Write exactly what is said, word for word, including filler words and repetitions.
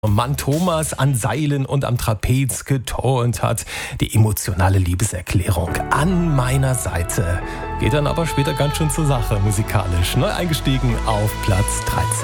Mann Thomas an Seilen und am Trapez geturnt hat. Die emotionale Liebeserklärung an meiner Seite. Geht dann aber später ganz schön zur Sache musikalisch. Neu eingestiegen auf Platz dreizehn.